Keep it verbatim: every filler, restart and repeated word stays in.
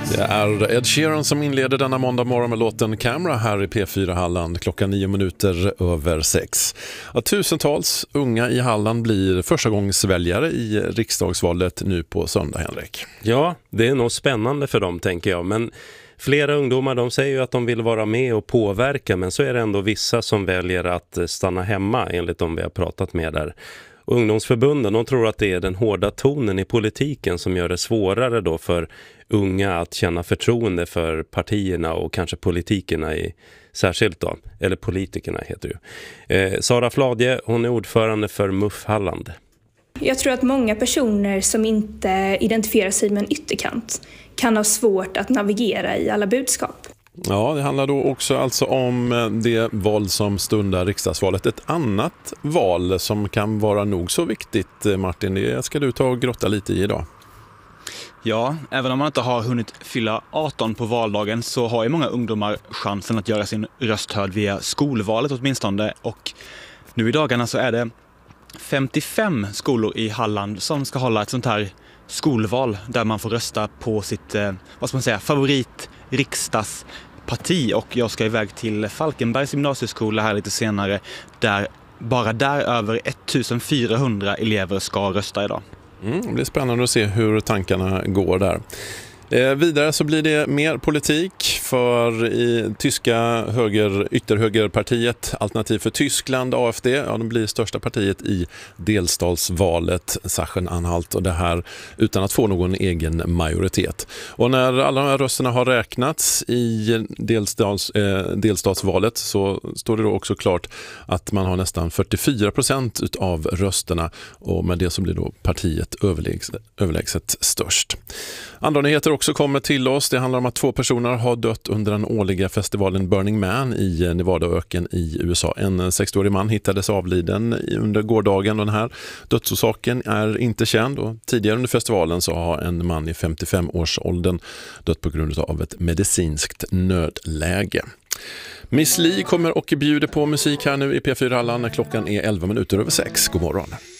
Det är Ed Sheeran som inleder denna måndag morgon med låten Camera här i P fyra Halland klockan nio minuter över sex. Ja, tusentals unga i Halland blir förstagångsväljare i riksdagsvalet nu på söndag, Henrik. Ja, det är nog spännande för dem, tänker jag. Men flera ungdomar, de säger ju att de vill vara med och påverka, men så är det ändå vissa som väljer att stanna hemma enligt de vi har pratat med där. Och ungdomsförbunden, de tror att det är den hårda tonen i politiken som gör det svårare då för unga att känna förtroende för partierna och kanske politikerna i särskilt då, eller politikerna heter det ju. Eh, Sara Fladje, hon är ordförande för M U F Halland. Jag tror att många personer som inte identifierar sig med en ytterkant kan ha svårt att navigera i alla budskap. Ja, det handlar då också alltså om det val som stundar riksdagsvalet. Ett annat val som kan vara nog så viktigt, Martin, det ska du ta och grotta lite i idag. Ja, även om man inte har hunnit fylla arton på valdagen så har ju många ungdomar chansen att göra sin röst hörd via skolvalet åtminstone. Och nu i dagarna så är det femtiofem skolor i Halland som ska hålla ett sånt här skolval där man får rösta på sitt, vad ska man säga, favorit riksdagsparti. Och jag ska iväg till Falkenbergs gymnasieskola här lite senare där bara där över ettusendfyrahundra elever ska rösta idag. Mm, det blir spännande att se hur tankarna går där. Eh, vidare så blir det mer politik för i tyska höger, ytterhögerpartiet Alternativ för Tyskland, A F D. Ja, de blir största partiet i delstatsvalet Sachsen-Anhalt och det här utan att få någon egen majoritet. Och när alla de här rösterna har räknats i delstats, eh, delstatsvalet så står det då också klart att man har nästan fyrtiofyra procent utav rösterna och med det så blir då partiet överlägset, överlägset störst. Andra nyheter också kommer till oss. Det handlar om att två personer har dött under den årliga festivalen Burning Man i Nevadaöken i U S A. En sextioårig man hittades avliden under gårdagen och den här dödsorsaken är inte känd. Och tidigare under festivalen så har en man i femtiofem-årsåldern dött på grund av ett medicinskt nödläge. Miss Li kommer och bjuder på musik här nu i P fyra Halland när klockan är elva minuter över sex. God morgon.